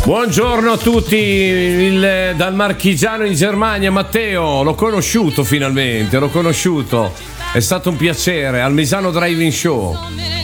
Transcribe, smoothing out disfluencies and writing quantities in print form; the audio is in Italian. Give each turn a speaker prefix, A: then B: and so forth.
A: Buongiorno a tutti, dal Marchigiano in Germania, Matteo, l'ho conosciuto finalmente, è stato un piacere, al Misano Driving Show.